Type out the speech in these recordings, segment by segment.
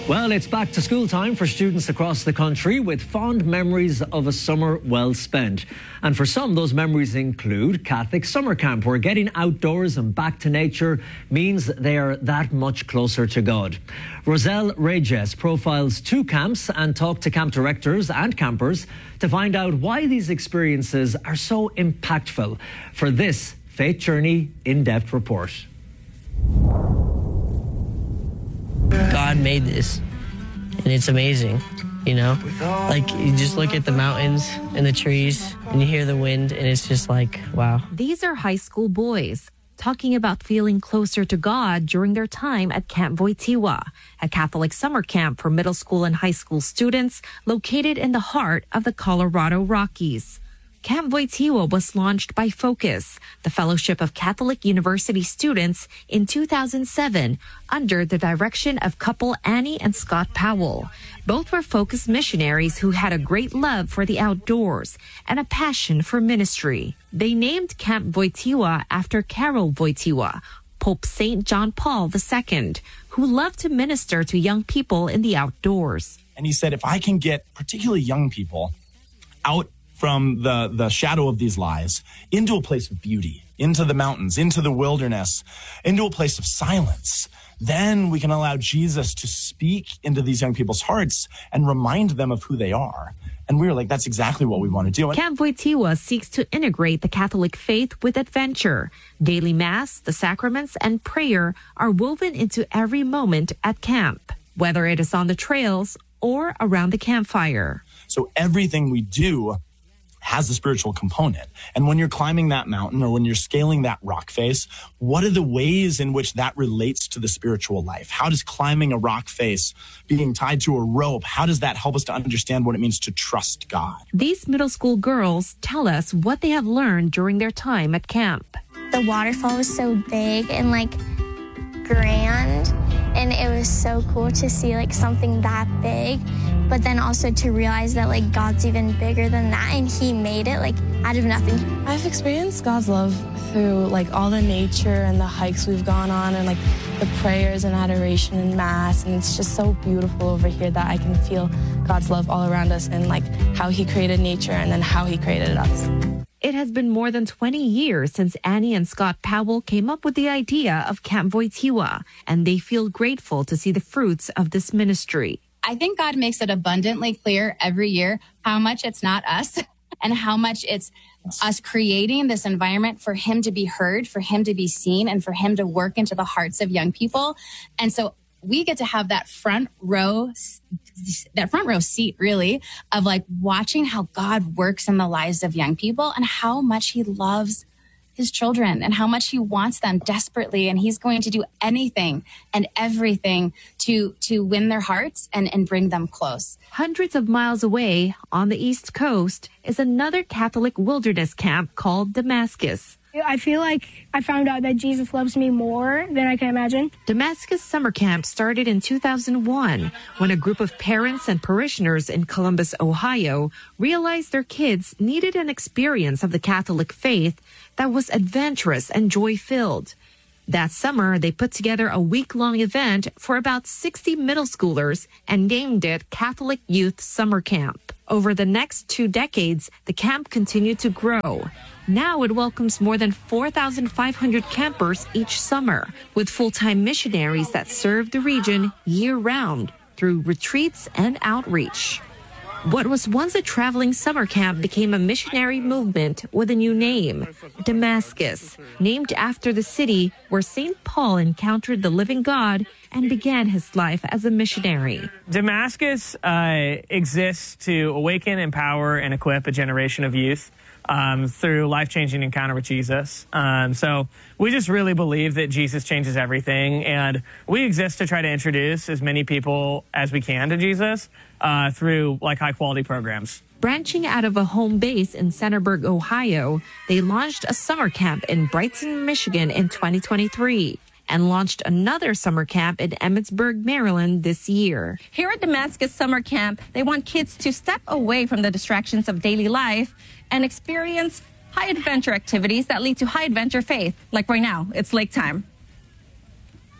Well, it's back to school time for students across the country with fond memories of a summer well spent. And for some, those memories include Catholic summer camp, where getting outdoors and back to nature means they are that much closer to God. Roselle Reyes profiles 2 camps and talked to camp directors and campers to find out why these experiences are so impactful for this Faith Journey in-depth report. God made this, and it's amazing, you know? Like, you just look at the mountains and the trees, and you hear the wind, and it's just like, wow. These are high school boys talking about feeling closer to God during their time at Camp Wojtyła, a Catholic summer camp for middle school and high school students located in the heart of the Colorado Rockies. Camp Wojtyła was launched by Focus, the Fellowship of Catholic University Students, in 2007 under the direction of couple Annie and Scott Powell. Both were Focus missionaries who had a great love for the outdoors and a passion for ministry. They named Camp Wojtyła after Karol Wojtyła, Pope St. John Paul II, who loved to minister to young people in the outdoors. And he said, if I can get particularly young people out from the shadow of these lies into a place of beauty, into the mountains, into the wilderness, into a place of silence, then we can allow Jesus to speak into these young people's hearts and remind them of who they are. And we were like, that's exactly what we want to do. Camp Wojtyła seeks to integrate the Catholic faith with adventure. Daily Mass, the sacraments, and prayer are woven into every moment at camp, whether it is on the trails or around the campfire. So everything we do has a spiritual component. And when you're climbing that mountain or when you're scaling that rock face, what are the ways in which that relates to the spiritual life? How does climbing a rock face, being tied to a rope, how does that help us to understand what it means to trust God? These middle school girls tell us what they have learned during their time at camp. The waterfall was so big and grand, and it was so cool to see something that big, but then also to realize that God's even bigger than that, and he made it out of nothing. I've experienced God's love through all the nature and the hikes we've gone on, and the prayers and adoration and mass, and it's just so beautiful over here that I can feel God's love all around us, and how he created nature and then how he created us. It has been more than 20 years since Annie and Scott Powell came up with the idea of Camp Wojtyła, and they feel grateful to see the fruits of this ministry. I think God makes it abundantly clear every year how much it's not us and how much it's us creating this environment for him to be heard, for him to be seen, and for him to work into the hearts of young people. And so we get to have that front row seat, really, of watching how God works in the lives of young people and how much he loves his children and how much he wants them desperately. And he's going to do anything and everything to win their hearts and bring them close. Hundreds of miles away on the East Coast is another Catholic wilderness camp called Damascus. I feel like I found out that Jesus loves me more than I can imagine. Damascus Summer Camp started in 2001 when a group of parents and parishioners in Columbus, Ohio, realized their kids needed an experience of the Catholic faith that was adventurous and joy-filled. That summer, they put together a week-long event for about 60 middle schoolers and named it Catholic Youth Summer Camp. Over the next 2 decades, the camp continued to grow. Now it welcomes more than 4,500 campers each summer, with full-time missionaries that serve the region year-round through retreats and outreach. What was once a traveling summer camp became a missionary movement with a new name, Damascus, named after the city where St. Paul encountered the living God and began his life as a missionary. Damascus exists to awaken, empower, and equip a generation of youth through life-changing encounter with Jesus. So we just really believe that Jesus changes everything, and we exist to try to introduce as many people as we can to Jesus through high-quality programs. Branching out of a home base in Centerburg, Ohio, they launched a summer camp in Brighton, Michigan in 2023 and launched another summer camp in Emmitsburg, Maryland this year. Here at Damascus Summer Camp, they want kids to step away from the distractions of daily life and experience high-adventure activities that lead to high-adventure faith. Like right now, it's lake time.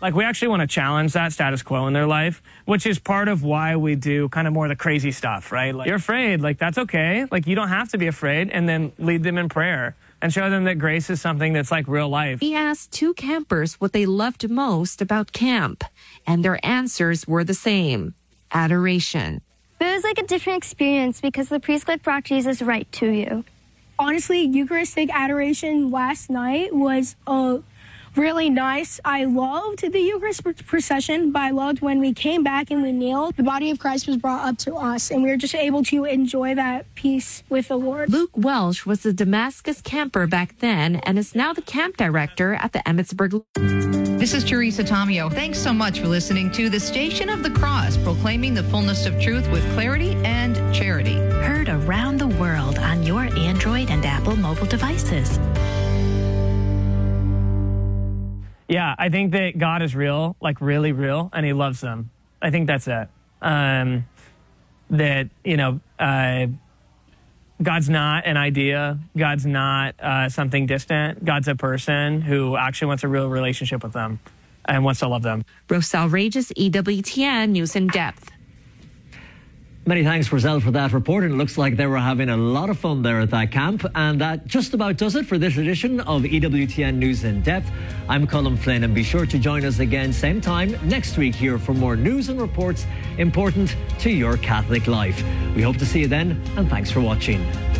Like, we actually want to challenge that status quo in their life, which is part of why we do kind of more of the crazy stuff, right? Like, you're afraid, like, that's okay. Like, you don't have to be afraid, and then lead them in prayer and show them that grace is something that's like real life. He asked 2 campers what they loved most about camp, and their answers were the same: adoration. It was like a different experience because the priest like brought Jesus right to you. Honestly, Eucharistic adoration last night was really nice. I loved the Eucharist procession, but I loved when we came back and we kneeled. The body of Christ was brought up to us, and we were just able to enjoy that peace with the Lord. Luke Welsh was a Damascus camper back then and is now the camp director at the Emmitsburg. This is Teresa Tomeo. Thanks so much for listening to The Station of the Cross, proclaiming the fullness of truth with clarity and charity. Heard around the world on your Android and Apple mobile devices. Yeah, I think that God is real, like really real, and he loves them. I think that's it. God's not an idea. God's not something distant. God's a person who actually wants a real relationship with them and wants to love them. Roselle Regis, EWTN News in Depth. Many thanks, Roselle, for that report. And it looks like they were having a lot of fun there at that camp. And that just about does it for this edition of EWTN News in Depth. I'm Colin Flynn, and be sure to join us again same time next week here for more news and reports important to your Catholic life. We hope to see you then, and thanks for watching.